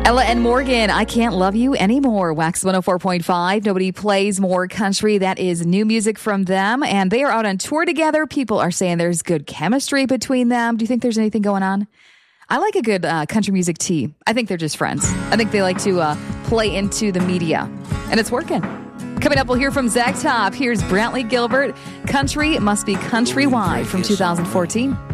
Ella and Morgan, I Can't Love You Anymore. Wax 104.5. Nobody plays more country. That is new music from them. And they are out on tour together. People are saying there's good chemistry between them. Do you think there's anything going on? I like a good country music tea. I think they're just friends. I think they like to play into the media. And it's working. Coming up, we'll hear from Zach Top. Here's Brantley Gilbert. Country Must Be Countrywide from 2014.